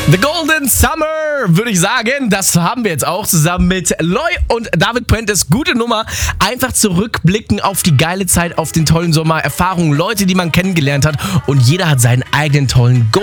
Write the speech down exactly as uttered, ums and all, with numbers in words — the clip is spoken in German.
The Golden Summer, würde ich sagen, das haben wir jetzt auch zusammen mit Loy und David Puentes. Gute Nummer. Einfach zurückblicken auf die geile Zeit, auf den tollen Sommer, Erfahrungen, Leute, die man kennengelernt hat. Und jeder hat seinen eigenen tollen Golden